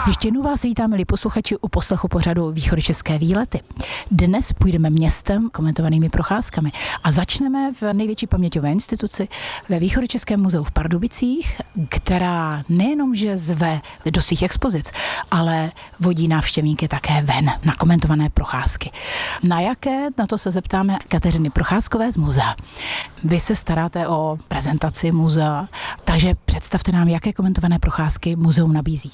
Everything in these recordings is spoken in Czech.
Ještě jednou vás vítám, milí posluchači, u poslechu pořadu Východočeské výlety. Dnes půjdeme městem komentovanými procházkami a začneme v největší paměťové instituci ve Východočeském muzeu v Pardubicích, která nejenom, že zve do svých expozic, ale vodí návštěvníky také ven na komentované procházky. Na jaké? Na to se zeptáme Kateřiny Procházkové z muzea. Vy se staráte o prezentaci muzea, takže představte nám, jaké komentované procházky muzeum nabízí.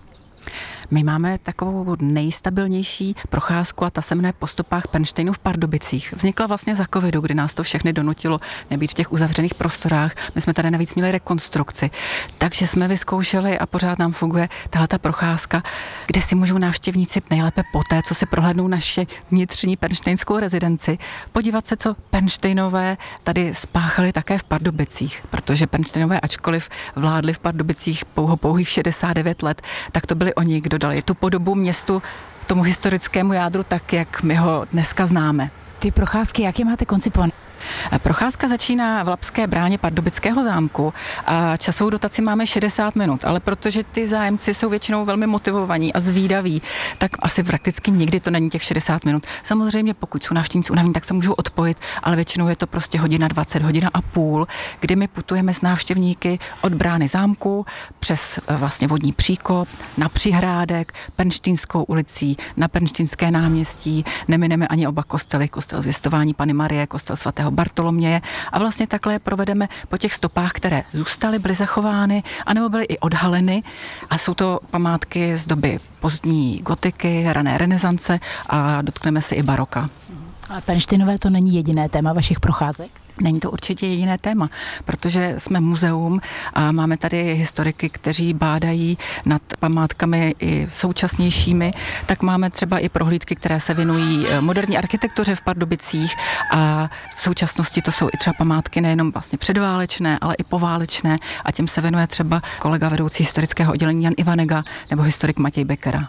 My máme takovou nejstabilnější procházku a ta se jmenuje Po stopách Pernštejnů v Pardubicích. Vznikla vlastně za covidu, kdy nás to všechny donutilo nebýt v těch uzavřených prostorách. My jsme tady navíc měli rekonstrukci. Takže jsme vyzkoušeli a pořád nám funguje tahleta procházka, kde si můžou návštěvníci nejlépe poté, co si prohlédnou naše vnitřní pernštejnskou rezidenci, podívat se, co Pernštejnové tady spáchali také v Pardubicích, protože Pernštejnové, ačkoliv vládli v Pardubicích pouhých 69 let, tak to byli oni, kdo dali tu podobu městu, tomu historickému jádru tak, jak my ho dneska známe. Ty procházky, jak je máte koncipované? Procházka začíná v Lapské bráně Pardubického zámku a časovou dotaci máme 60 minut, ale protože ty zájemci jsou většinou velmi motivovaní a zvídaví, tak asi prakticky nikdy to není těch 60 minut. Samozřejmě pokud jsou návštěvníci unavení, tak se můžou odpojit, ale většinou je to prostě hodina 20, hodina a půl, kdy my putujeme s návštěvníky od brány zámku přes vlastně vodní příkop, na Přihrádek, Pernštejnskou ulicí, na Pernštejnské náměstí, nemineme ani oba kostely, kostel Zvěstování Panny Marie, kostel svatého Bartoloměje a vlastně takhle provedeme po těch stopách, které zůstaly, byly zachovány, anebo byly i odhaleny a jsou to památky z doby pozdní gotiky, rané renesance a dotkneme se i baroka. A Pernštejnové to není jediné téma vašich procházek? Není to určitě jediné téma, protože jsme muzeum a máme tady historiky, kteří bádají nad památkami i současnějšími, tak máme třeba i prohlídky, které se věnují moderní architektuře v Pardubicích a v současnosti to jsou i třeba památky nejenom vlastně předválečné, ale i poválečné a těm se věnuje třeba kolega vedoucí historického oddělení Jan Ivanega nebo historik Matěj Bekera.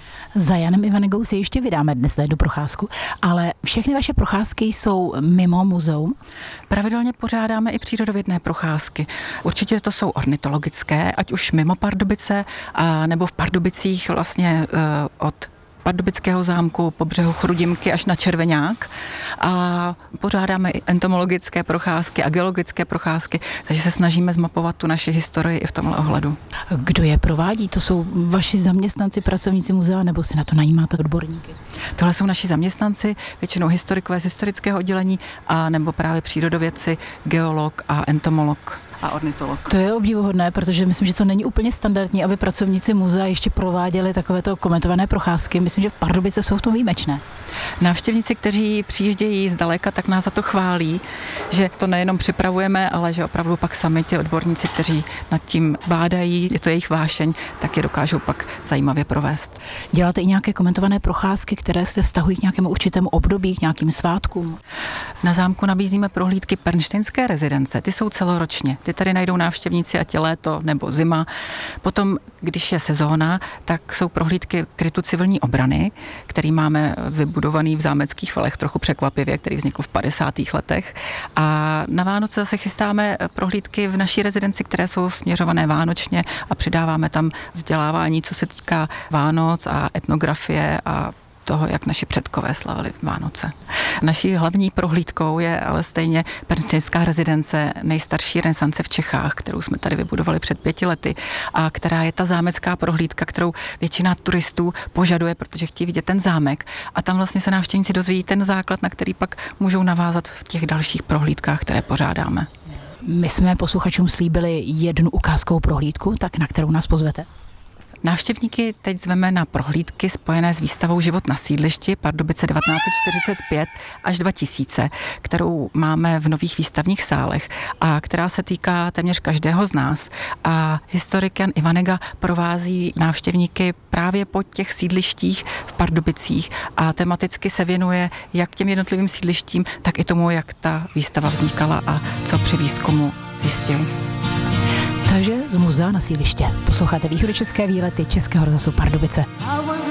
Za Janem Ivanegou si ještě vydáme dnes na jednu procházku, ale všechny vaše procházky jsou mimo muzeum? Pravidelně pořádáme i přírodovědné procházky. Určitě to jsou ornitologické, ať už mimo Pardubice, a nebo v Pardubicích vlastně od Pardubického zámku po břehu Chrudimky až na Červeňák a pořádáme i entomologické procházky a geologické procházky, takže se snažíme zmapovat tu naši historii i v tomhle ohledu. Kdo je provádí? To jsou vaši zaměstnanci, pracovníci muzea, nebo si na to najímáte odborníky? Tohle jsou naši zaměstnanci, většinou historikové z historického oddělení a nebo právě přírodovědci, geolog a entomolog a ornitolog. To je obdivuhodné, protože myslím, že to není úplně standardní, aby pracovníci muzea ještě prováděli takovéto komentované procházky. Myslím, že Pardubice jsou v tom výjimečné. Návštěvníci, kteří přijíždějí zdaleka, tak nás za to chválí, že to nejenom připravujeme, ale že opravdu pak sami ti odborníci, kteří nad tím bádají, je to jejich vášeň, tak je dokážou pak zajímavě provést. Děláte i nějaké komentované procházky, které se vztahují k nějakému určitému období, k nějakým svátkům? Na zámku nabízíme prohlídky Pernštejnské rezidence, ty jsou celoročně. Ty tady najdou návštěvníci, ať je léto nebo zima. Potom, když je sezóna, tak jsou prohlídky krytu civilní obrany, který máme vybudovaný v Zámeckých valech, trochu překvapivě, který vznikl v 50. letech. A na Vánoce zase chystáme prohlídky v naší rezidenci, které jsou směřované vánočně a přidáváme tam vzdělávání, co se týká Vánoc a etnografie a toho, jak naši předkové slavili Vánoce. Naší hlavní prohlídkou je ale stejně Pernštejnská rezidence, nejstarší renesance v Čechách, kterou jsme tady vybudovali před 5 lety a která je ta zámecká prohlídka, kterou většina turistů požaduje, protože chtějí vidět ten zámek a tam vlastně se návštěvníci dozví ten základ, na který pak můžou navázat v těch dalších prohlídkách, které pořádáme. My jsme posluchačům slíbili jednu ukázkovou prohlídku, tak na kterou nás pozvete? Návštěvníky teď zveme na prohlídky spojené s výstavou Život na sídlišti Pardubice 1945 až 2000, kterou máme v nových výstavních sálech a která se týká téměř každého z nás. A historik Jan Ivanega provází návštěvníky právě po těch sídlištích v Pardubicích a tematicky se věnuje jak těm jednotlivým sídlištím, tak i tomu, jak ta výstava vznikala a co při výzkumu zjistil. Takže z muzea na sídliště. Posloucháte Východočeské výlety Českého rozhlasu Pardubice.